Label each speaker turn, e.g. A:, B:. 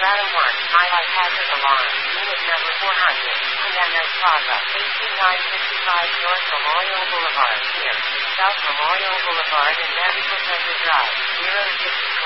A: Nevada 1, highlight hazard alarm, unit number 400, Hyannis Plaza, 18955 North Memorial Boulevard, here, South Memorial Boulevard and Mariposa Drive, 060